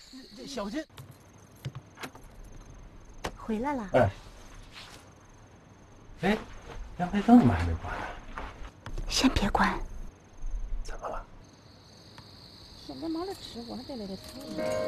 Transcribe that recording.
小心！ 回来了。 哎，阳台灯怎么还没关呢？ 先别关。 怎么了？ 上班忙得吃，我还得来这疼。